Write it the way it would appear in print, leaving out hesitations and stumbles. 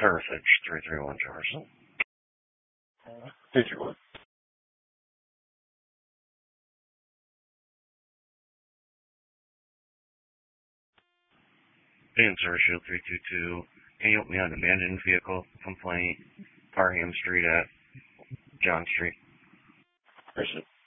Perfect. 331 Jefferson. Did you? Answer Shield 322. Can you help me on abandoned vehicle complaint, Parham Street at John Street?